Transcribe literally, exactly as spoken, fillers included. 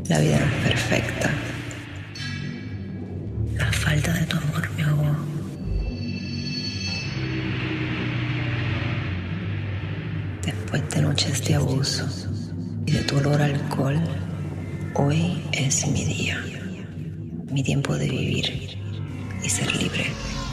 La vida no es perfecta. La falta de tu amor me ahogó. Después de noches de abuso y de tu olor a alcohol, hoy es mi día, mi tiempo de vivir y ser libre.